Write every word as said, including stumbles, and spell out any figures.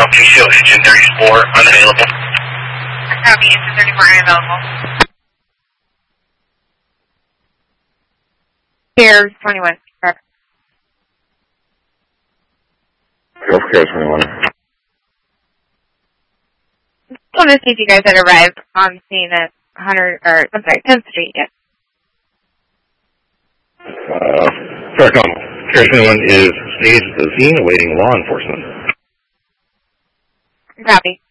Copy, show engine thirty-four unavailable. Copy, engine thirty-four unavailable. Here, twenty-one. Perfect. Gulf Coast twenty-one. Just want to see if you guys had arrived on scene at one hundred, or, I'm sorry, tenth Street yet. Uh, Starcom, Carrier twenty-one is staged at the scene awaiting law enforcement. Copy.